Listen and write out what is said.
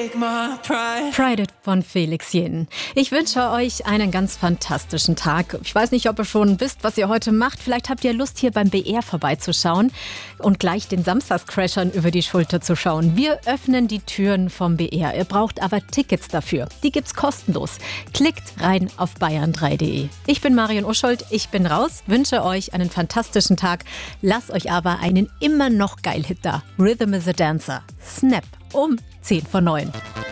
Pride von Felix Jähn. Ich wünsche euch einen ganz fantastischen Tag. Ich weiß nicht, ob ihr schon wisst, was ihr heute macht. Vielleicht habt ihr Lust, hier beim BR vorbeizuschauen und gleich den Samstagscrashern über die Schulter zu schauen. Wir öffnen die Türen vom BR. Ihr braucht aber Tickets dafür. Die gibt's kostenlos. Klickt rein auf bayern3.de. Ich bin Marion Uschold. Ich bin raus. Wünsche euch einen fantastischen Tag. Lasst euch aber einen immer noch geil Hit da. Rhythm is a Dancer. Snap um 10 vor 9.